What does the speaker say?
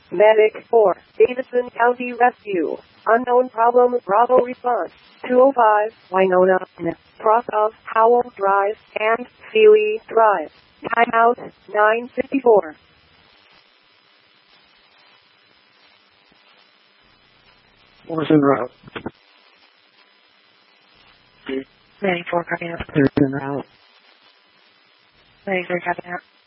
Medic 4, Davidson County Rescue. Unknown problem, Bravo response. 205, Winona, cross of Howell Drive and Sealy Drive. Timeout, 9:54. What's en route? Medic 4, copy out. Who's en route? Medic 3, copy out.